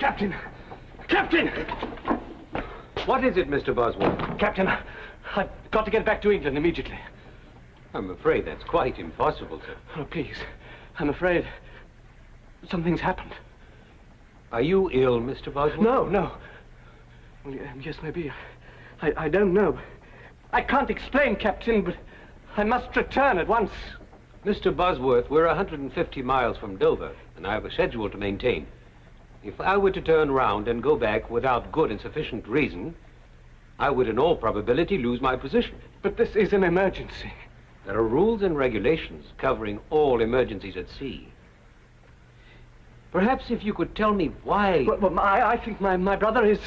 Captain! Captain! What is it, Mr. Bosworth? Captain, I've got to get back to England immediately. I'm afraid that's quite impossible, sir. Oh, please. I'm afraid something's happened. Are you ill, Mr. Bosworth? No. Well, yes, maybe. I don't know. I can't explain, Captain, but I must return at once. Mr. Bosworth, we're 150 miles from Dover, and I have a schedule to maintain. If I were to turn round and go back without good and sufficient reason, I would in all probability lose my position. But this is an emergency. There are rules and regulations covering all emergencies at sea. Perhaps if you could tell me why... Well, I think my brother is...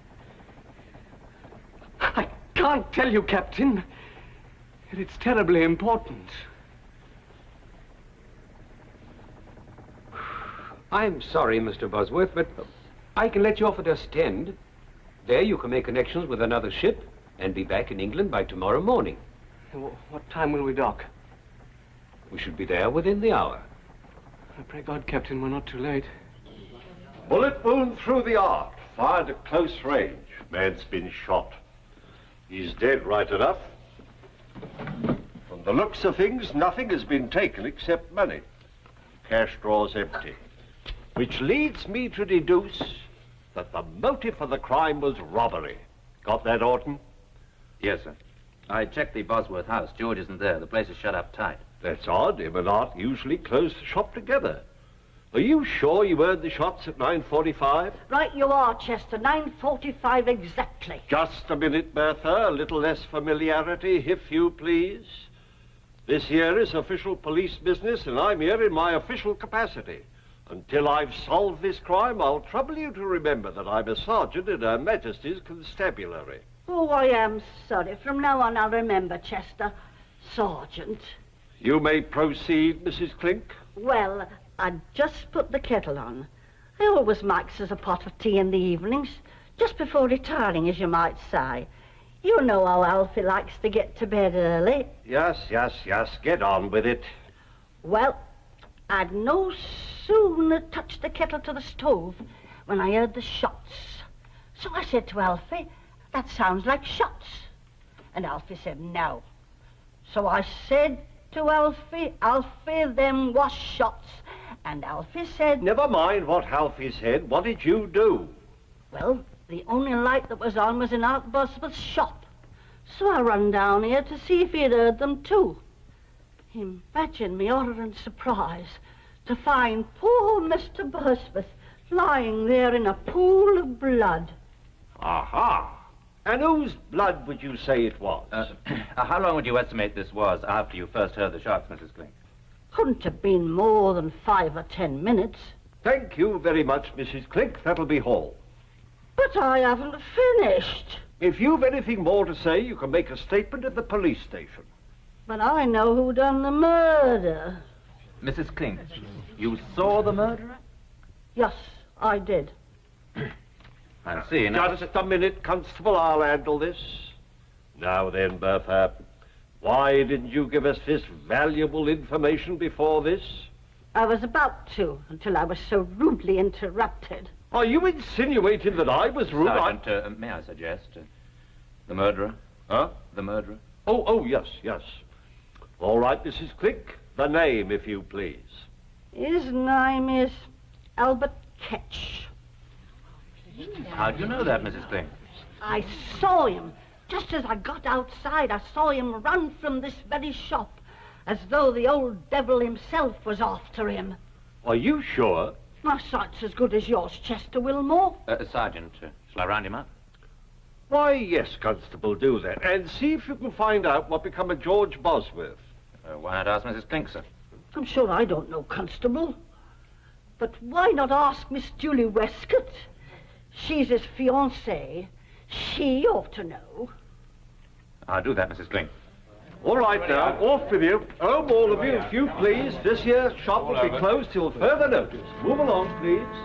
I can't tell you, Captain. It's terribly important. I'm sorry, Mr. Bosworth, but I can let you off at Ostend. There you can make connections with another ship and be back in England by tomorrow morning. What time will we dock? We should be there within the hour. I pray God, Captain, we're not too late. Bullet wound through the arc, fired at close range. Man's been shot. He's dead right enough. From the looks of things, nothing has been taken except money. Cash draw's empty. Which leads me to deduce that the motive for the crime was robbery. Got that, Orton? Yes, sir. I checked the Bosworth house. George isn't there. The place is shut up tight. That's odd. Him and Art usually close the shop together. Are you sure you heard the shots at 9:45? Right you are, Chester. 9:45 exactly. Just a minute, Bertha. A little less familiarity, if you please. This here is official police business, and I'm here in my official capacity. Until I've solved this crime, I'll trouble you to remember that I'm a sergeant in Her Majesty's Constabulary. Oh, I am sorry. From now on, I'll remember, Chester. Sergeant. You may proceed, Mrs. Clink. Well, I'd just put the kettle on. I always makes us a pot of tea in the evenings, just before retiring, as you might say. You know how Alfie likes to get to bed early. Yes. Get on with it. Well, I'd no sooner touched the kettle to the stove when I heard the shots. So I said to Alfie, that sounds like shots. And Alfie said, no. So I said to Alfie, them was shots. And Alfie said... Never mind what Alfie said. What did you do? Well, the only light that was on was in Art Bosworth's shop. So I run down here to see if he'd heard them too. Imagine me horror and surprise to find poor Mr. Bosworth lying there in a pool of blood. Aha! And whose blood would you say it was? How long would you estimate this was after you first heard the shots, Mrs. Clink? Couldn't have been more than 5 or 10 minutes. Thank you very much, Mrs. Clink. That'll be all. But I haven't finished. If you've anything more to say, you can make a statement at the police station. But I know who done the murder. Mrs. Clink, you saw the murderer? Yes, I did. I see. Now, Just a minute, Constable. I'll handle this. Now then, Bertha, why didn't you give us this valuable information before this? I was about to, until I was so rudely interrupted. Are you insinuating that I was rude? Sergeant, may I suggest? The murderer? Huh? The murderer? Oh, yes. All right, Mrs. Clink. The name, if you please. His name is Albert Ketch. How do you know that, Mrs. Clink? I saw him. Just as I got outside, I saw him run from this very shop, as though the old devil himself was after him. Are you sure? My sight's as good as yours, Chester Wilmore. Sergeant, shall I round him up? Why, yes, Constable, do that. And see if you can find out what become of George Bosworth. Why not ask Mrs. Clink, sir? I'm sure I don't know, Constable. But why not ask Miss Julie Westcott? She's his fiancée. She ought to know. I'll do that, Mrs. Clink. All right, now, off with you. Home, all of you, if you please. This here shop will be closed till further notice. Move along, please.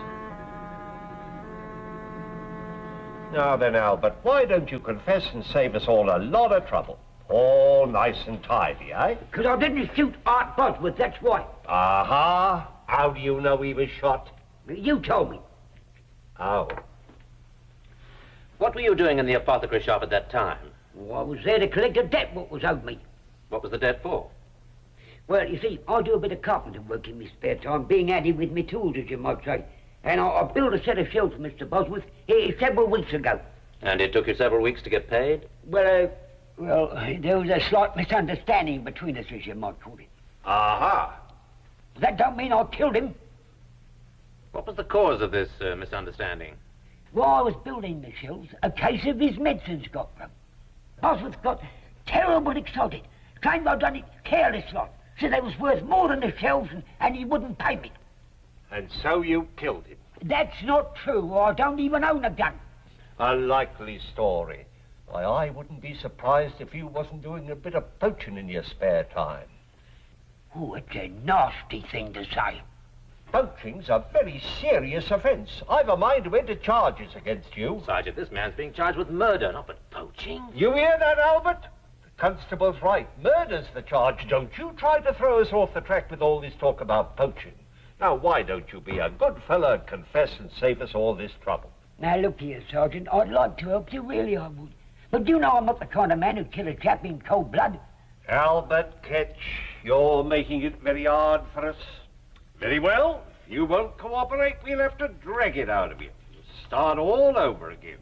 Now then, Albert, why don't you confess and save us all a lot of trouble? All nice and tidy, eh? Because I didn't shoot Art Bosworth, that's why. Aha! How do you know he was shot? You told me. Oh. What were you doing in the apothecary shop at that time? Oh, I was there to collect a debt what was owed me. What was the debt for? Well, you see, I do a bit of carpenter work in my spare time, being handy with my tools, as you might say. And I built a set of shelves for Mr. Bosworth several weeks ago. And it took you several weeks to get paid? Well, there was a slight misunderstanding between us, as you might call it. Aha. That don't mean I killed him. What was the cause of this misunderstanding? While I was building the shelves, a case of his medicines got broke. Bosworth got terrible excited. Claimed I'd done it careless like. Said they was worth more than the shelves and he wouldn't pay me. And so you killed him. That's not true. I don't even own a gun. A likely story. Why, I wouldn't be surprised if you wasn't doing a bit of poaching in your spare time. Oh, it's a nasty thing to say. Poaching's a very serious offence. I've a mind to enter charges against you. Sergeant, this man's being charged with murder, not with poaching. You hear that, Albert? The constable's right. Murder's the charge. Don't you try to throw us off the track with all this talk about poaching. Now, why don't you be a good fellow and confess and save us all this trouble? Now, look here, Sergeant. I'd like to help you, really I would. But you know I'm not the kind of man who'd kill a chap in cold blood. Albert Ketch, you're making it very hard for us. Very well. If you won't cooperate, we'll have to drag it out of you. Start all over again.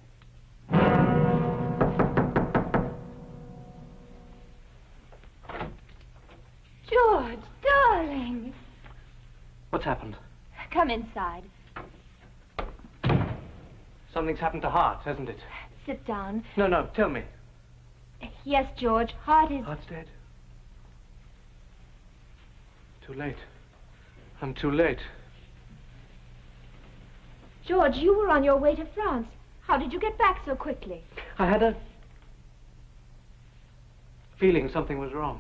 George, darling. What's happened? Come inside. Something's happened to Hart, hasn't it? Sit down. No, tell me. Yes, George, Hart is... Hart's dead. Too late. I'm too late. George, you were on your way to France. How did you get back so quickly? I had a feeling something was wrong.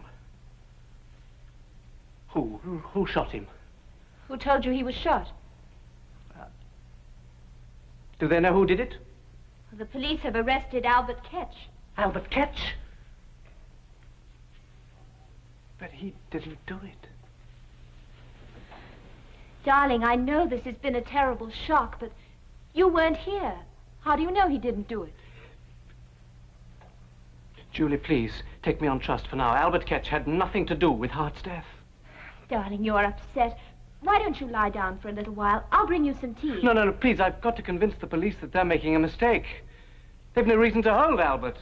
Who shot him? Who told you he was shot? Do they know who did it? The police have arrested Albert Ketch. Albert Ketch? But he didn't do it. Darling, I know this has been a terrible shock, but you weren't here. How do you know he didn't do it? Julie, please, take me on trust for now. Albert Ketch had nothing to do with Hart's death. Darling, you're upset. Why don't you lie down for a little while? I'll bring you some tea. No, please, I've got to convince the police that they're making a mistake. They've no reason to hold Albert.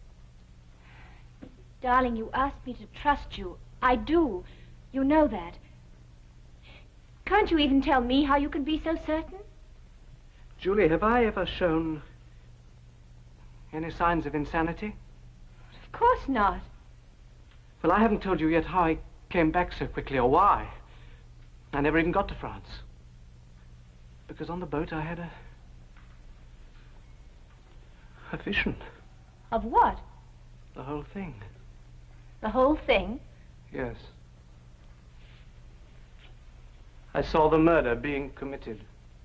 Darling, you asked me to trust you. I do. You know that. Can't you even tell me how you can be so certain? Julie, have I ever shown any signs of insanity? Of course not. Well, I haven't told you yet how I came back so quickly or why. I never even got to France. Because on the boat I had a vision. Of what? The whole thing. The whole thing? Yes. I saw the murder being committed.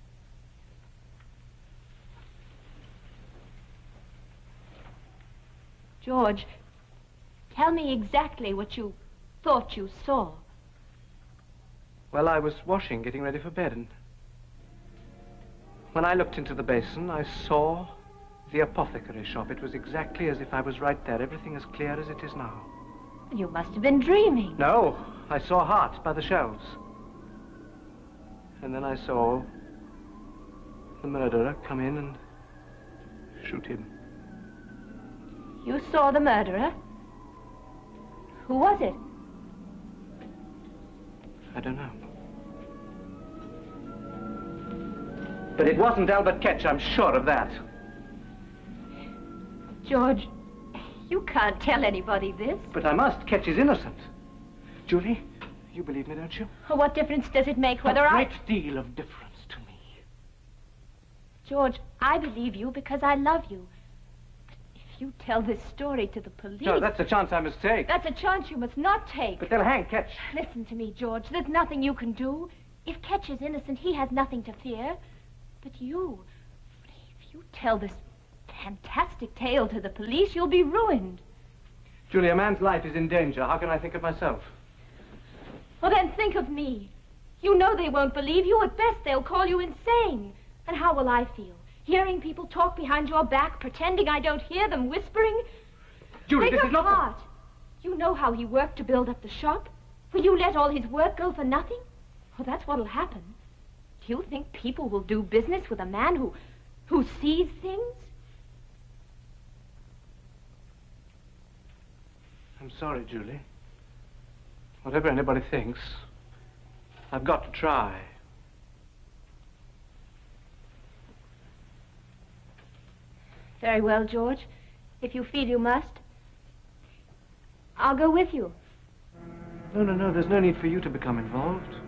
George, tell me exactly what you thought you saw. Well, I was washing, getting ready for bed, and when I looked into the basin, I saw the apothecary shop. It was exactly as if I was right there, everything as clear as it is now. You must have been dreaming. No, I saw Hart by the shelves. And then I saw the murderer come in and shoot him. You saw the murderer? Who was it? I don't know. But it wasn't Albert Ketch, I'm sure of that. George, you can't tell anybody this. But I must. Ketch is innocent. Julie, you believe me, don't you? What difference does it make whether A great deal of difference to me. George, I believe you because I love you. But if you tell this story to the police... No, that's a chance I must take. That's a chance you must not take. But they'll hang Ketch. Listen to me, George. There's nothing you can do. If Ketch is innocent, he has nothing to fear. But you... If you tell this fantastic tale to the police, you'll be ruined. Julie, a man's life is in danger. How can I think of myself? Well, then think of me. You know they won't believe you. At best, they'll call you insane. And how will I feel? Hearing people talk behind your back, pretending I don't hear them, whispering. Julie, Break this is not... apart. You know how he worked to build up the shop. Will you let all his work go for nothing? Well, that's what'll happen. Do you think people will do business with a man who sees things? I'm sorry, Julie. Whatever anybody thinks, I've got to try. Very well, George. If you feel you must, I'll go with you. No, there's no need for you to become involved.